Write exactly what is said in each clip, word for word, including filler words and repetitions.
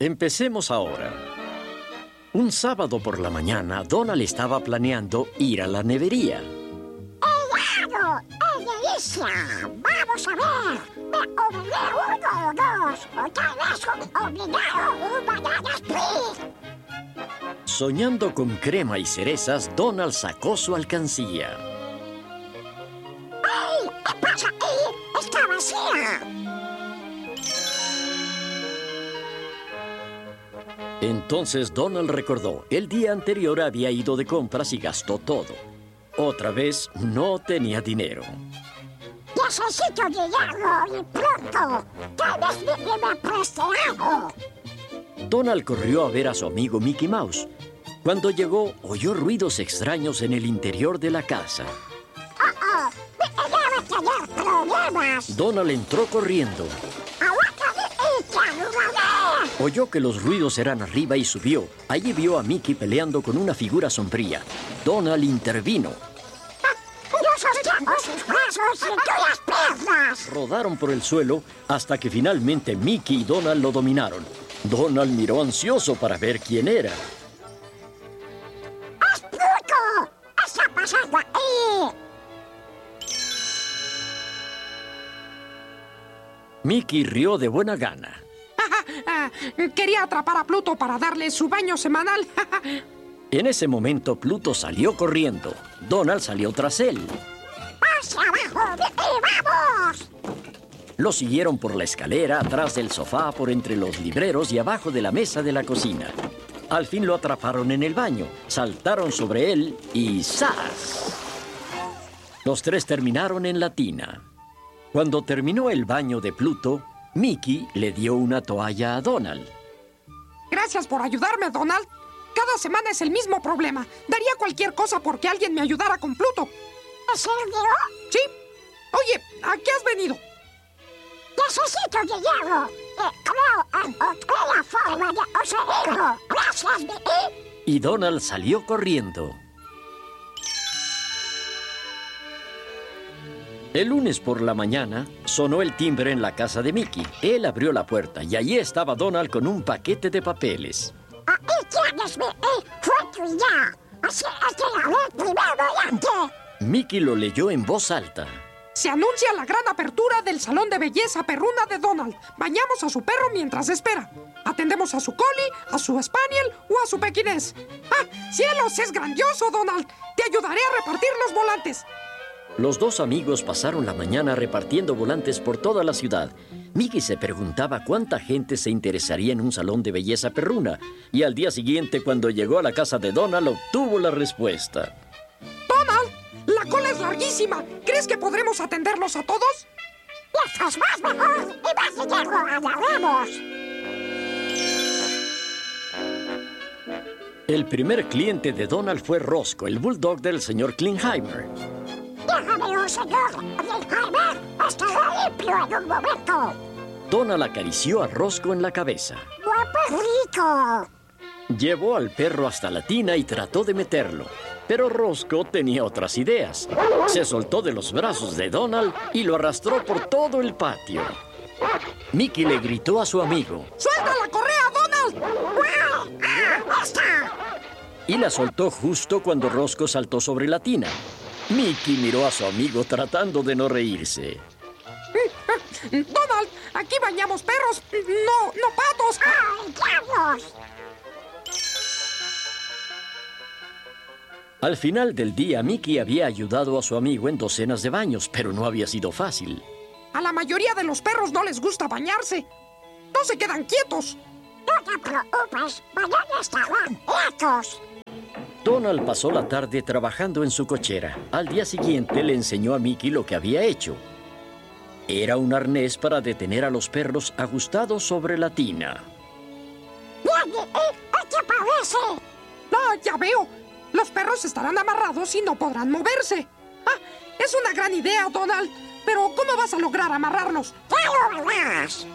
Empecemos ahora. Un sábado por la mañana, Donald estaba planeando ir a la nevería. ¡Helado! ¡Es delicia! ¡Vamos a ver! Me obligué uno o dos, o tal vez un obligado un banana split. Soñando con crema y cerezas, Donald sacó su alcancía. ¡Ey! ¿Qué pasa ahí? ¡Está vacía! Entonces Donald recordó, el día anterior había ido de compras y gastó todo. Otra vez no tenía dinero. Necesito dinero y pronto. Tal vez me, me, me preste algo. Donald corrió a ver a su amigo Mickey Mouse. Cuando llegó, oyó ruidos extraños en el interior de la casa. ¡Oh, oh! ¡Me debe tener problemas! Donald entró corriendo. Oyó que los ruidos eran arriba y subió. Allí vio a Mickey peleando con una figura sombría. Donald intervino. ¡Yo sostengo sus brazos y tuyas piernas! Rodaron por el suelo hasta que finalmente Mickey y Donald lo dominaron. Donald miró ansioso para ver quién era. ¡Es Pluto! ¿Qué está pasando ahí? Mickey rió de buena gana. Quería atrapar a Pluto para darle su baño semanal. En ese momento, Pluto salió corriendo. Donald salió tras él. ¡Hacia abajo! ¡Y vamos! Lo siguieron por la escalera, atrás del sofá, por entre los libreros y abajo de la mesa de la cocina. Al fin lo atraparon en el baño, saltaron sobre él y ¡zas! Los tres terminaron en la tina. Cuando terminó el baño de Pluto, Mickey le dio una toalla a Donald. Gracias por ayudarme, Donald. Cada semana es el mismo problema. Daría cualquier cosa porque alguien me ayudara con Pluto. ¿En serio? Sí. Oye, ¿a qué has venido? Necesito dinero. Eh, creo encontré la forma de conseguirlo. Gracias, Mickey. Y Donald salió corriendo. El lunes por la mañana, sonó el timbre en la casa de Mickey. Él abrió la puerta y allí estaba Donald con un paquete de papeles. Ahí tienes, Mickey. Fue tuya. Así es que la ley primero delante. Mickey lo leyó en voz alta. Se anuncia la gran apertura del salón de belleza perruna de Donald. Bañamos a su perro mientras espera. Atendemos a su collie, a su spaniel o a su pequinés. ¡Ah, cielos! ¡Es grandioso, Donald! Te ayudaré a repartir los volantes. Los dos amigos pasaron la mañana repartiendo volantes por toda la ciudad. Mickey se preguntaba cuánta gente se interesaría en un salón de belleza perruna. Y al día siguiente, cuando llegó a la casa de Donald, obtuvo la respuesta. ¡Donald! ¡La cola es larguísima! ¿Crees que podremos atenderlos a todos? ¡Mientras más mejor! ¡Y más dinero ganaremos! El primer cliente de Donald fue Roscoe, el bulldog del señor Klingheimer. Déjamelo, señor Klingheimer. Estará limpio en un momento. Donald acarició a Roscoe en la cabeza. ¡Buen perrito! Llevó al perro hasta la tina y trató de meterlo. Pero Roscoe tenía otras ideas. Se soltó de los brazos de Donald y lo arrastró por todo el patio. Mickey le gritó a su amigo. ¡Suelta la correa, Donald! ¡Ah, está! Y la soltó justo cuando Roscoe saltó sobre la tina. Mickey miró a su amigo tratando de no reírse. Donald, aquí bañamos perros, no, no patos. ¡Ay, diablos! Al final del día, Mickey había ayudado a su amigo en docenas de baños, pero no había sido fácil. A la mayoría de los perros no les gusta bañarse. No se quedan quietos. No te preocupes, mañana estarán quietos. Donald pasó la tarde trabajando en su cochera. Al día siguiente le enseñó a Mickey lo que había hecho. Era un arnés para detener a los perros ajustado sobre la tina. Bien, Mickey, ¿qué te parece? Ah, ya veo. Los perros estarán amarrados y no podrán moverse. Ah, es una gran idea, Donald. Pero ¿cómo vas a lograr amarrarlos? ¡Ya lo verás!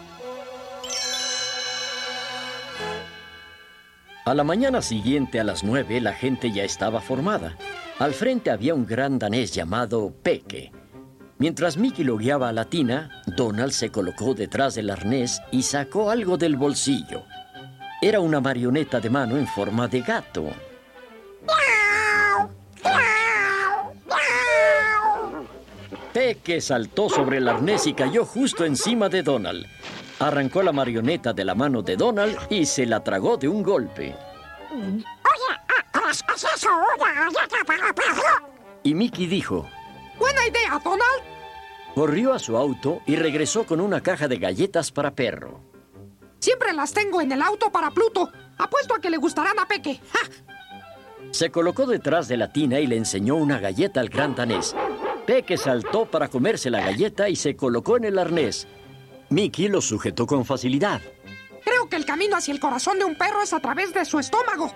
A la mañana siguiente, a las nueve, la gente ya estaba formada. Al frente había un gran danés llamado Peque. Mientras Mickey lo guiaba a la tina, Donald se colocó detrás del arnés y sacó algo del bolsillo. Era una marioneta de mano en forma de gato. ¡Miau! ¡Miau! ¡Miau! Peque saltó sobre el arnés y cayó justo encima de Donald. Arrancó la marioneta de la mano de Donald y se la tragó de un golpe. Oye, ¿es, ¿es eso una galleta para perro? Y Mickey dijo: ¡Buena idea, Donald! Corrió a su auto y regresó con una caja de galletas para perro. Siempre las tengo en el auto para Pluto. Apuesto a que le gustarán a Peque. ¡Ja! Se colocó detrás de la tina y le enseñó una galleta al gran danés. Peque saltó para comerse la galleta y se colocó en el arnés. Mickey lo sujetó con facilidad. Creo que el camino hacia el corazón de un perro es a través de su estómago.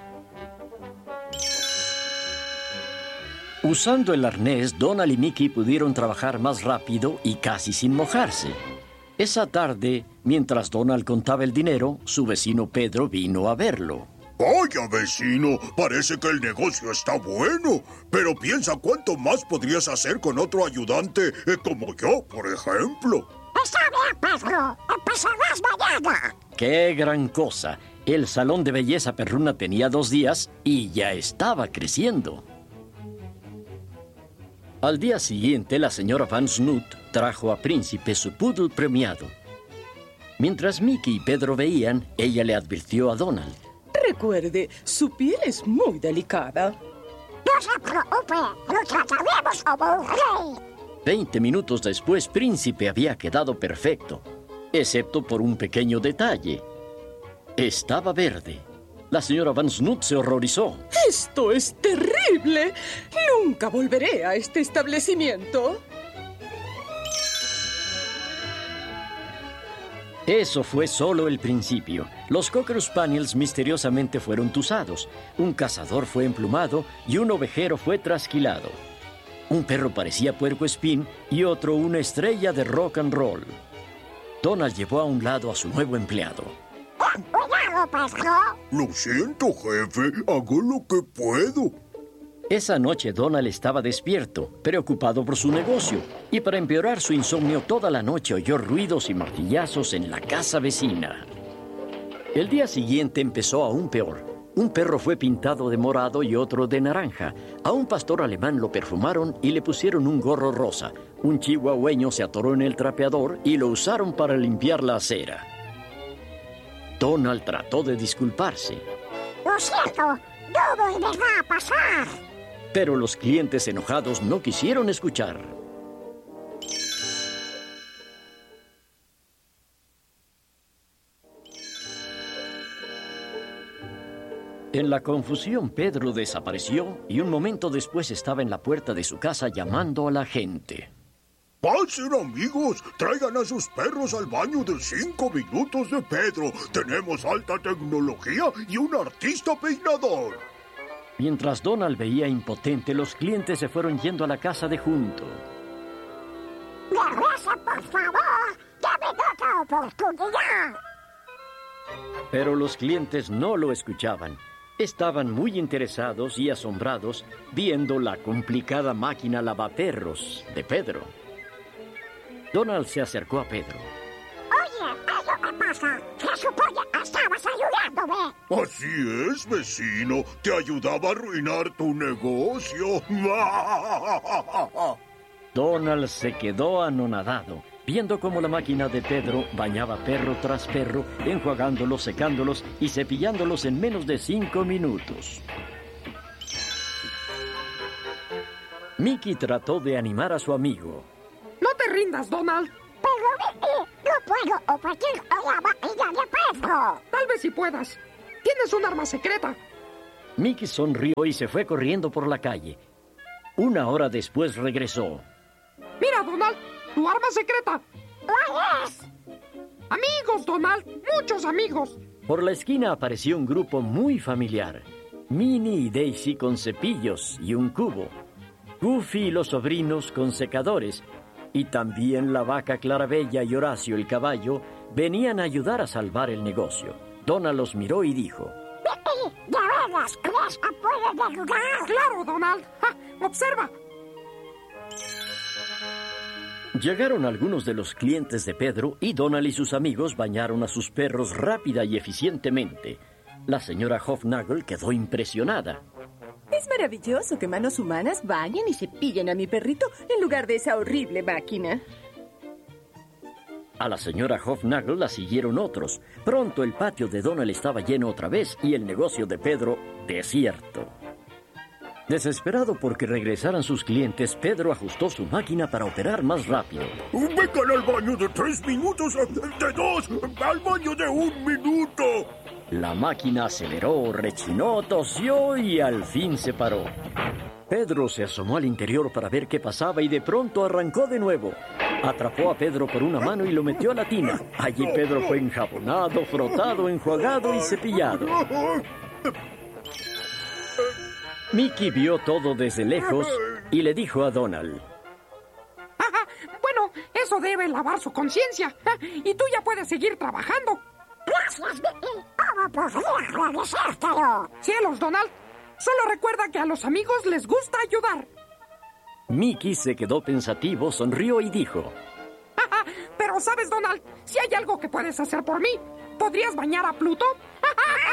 Usando el arnés, Donald y Mickey pudieron trabajar más rápido y casi sin mojarse. Esa tarde, mientras Donald contaba el dinero, su vecino Pedro vino a verlo. Vaya, vecino, parece que el negocio está bueno, pero piensa cuánto más podrías hacer con otro ayudante eh, como yo, por ejemplo. Está bien, Pedro. Empezarás mañana. ¡Qué gran cosa! El salón de belleza perruna tenía dos días y ya estaba creciendo. Al día siguiente, la señora Van Snoot trajo a Príncipe su poodle premiado. Mientras Mickey y Pedro veían, ella le advirtió a Donald. Recuerde, su piel es muy delicada. No se preocupe, lo trataremos como un rey. Veinte minutos después, Príncipe había quedado perfecto, excepto por un pequeño detalle. Estaba verde. La señora Van Snoot se horrorizó. ¡Esto es terrible! Nunca volveré a este establecimiento. Eso fue solo el principio. Los Cocker Spaniels misteriosamente fueron tusados. Un cazador fue emplumado y un ovejero fue trasquilado. Un perro parecía puercoespín y otro una estrella de rock and roll. Donald llevó a un lado a su nuevo empleado. Cuidado, Pedro. Lo siento, jefe, hago lo que puedo. Esa noche Donald estaba despierto, preocupado por su negocio, y para empeorar su insomnio toda la noche oyó ruidos y martillazos en la casa vecina. El día siguiente empezó aún peor. Un perro fue pintado de morado y otro de naranja. A un pastor alemán lo perfumaron y le pusieron un gorro rosa. Un chihuahueño se atoró en el trapeador y lo usaron para limpiar la acera. Donald trató de disculparse. Lo siento, no volverá a pasar. Pero los clientes enojados no quisieron escuchar. En la confusión, Pedro desapareció y un momento después estaba en la puerta de su casa llamando a la gente. Pasen, amigos, traigan a sus perros al baño de cinco minutos de Pedro. Tenemos alta tecnología y un artista peinador. Mientras Donald veía impotente, los clientes se fueron yendo a la casa de junto. Regresa, por favor. Dame otra oportunidad. Pero los clientes no lo escuchaban. Estaban muy interesados y asombrados viendo la complicada máquina lavaperros de Pedro. Donald se acercó a Pedro. Oye, ¿qué es lo que pasa? Se supone que estabas ayudándome. Así es, vecino. Te ayudaba a arruinar tu negocio. Donald se quedó anonadado, viendo cómo la máquina de Pedro bañaba perro tras perro, enjuagándolos, secándolos y cepillándolos en menos de cinco minutos. Mickey trató de animar a su amigo. No te rindas, Donald. Pero, Mickey, no puedo operar la máquina de Pedro. Tal vez si puedas. Tienes un arma secreta. Mickey sonrió y se fue corriendo por la calle. Una hora después regresó. Mira, Donald, tu arma secreta. ¿Cuál es? Amigos, Donald, muchos amigos. Por la esquina apareció un grupo muy familiar. Minnie y Daisy con cepillos y un cubo. Goofy y los sobrinos con secadores. Y también la vaca Clarabella y Horacio el caballo venían a ayudar a salvar el negocio. Donald los miró y dijo: Mickey, ¿de veras crees que pueden ayudar? Claro, Donald. Ja, observa. Llegaron algunos de los clientes de Pedro y Donald y sus amigos bañaron a sus perros rápida y eficientemente. La señora Hofnagel quedó impresionada. Es maravilloso que manos humanas bañen y cepillen a mi perrito en lugar de esa horrible máquina. A la señora Hofnagel la siguieron otros. Pronto el patio de Donald estaba lleno otra vez y el negocio de Pedro desierto. Desesperado porque regresaran sus clientes, Pedro ajustó su máquina para operar más rápido. Vengan al baño de tres minutos, de dos, al baño de un minuto. La máquina aceleró, rechinó, tosió y al fin se paró. Pedro se asomó al interior para ver qué pasaba y de pronto arrancó de nuevo. Atrapó a Pedro por una mano y lo metió a la tina. Allí Pedro fue enjabonado, frotado, enjuagado y cepillado. Mickey vio todo desde lejos y le dijo a Donald: Ajá, bueno, eso debe lavar su conciencia. Y tú ya puedes seguir trabajando. Gracias, Mickey. ¿Cómo podría agradecértelo? Cielos, Donald. Solo recuerda que a los amigos les gusta ayudar. Mickey se quedó pensativo, sonrió y dijo: Pero, ¿sabes, Donald? Si hay algo que puedes hacer por mí, ¿podrías bañar a Pluto?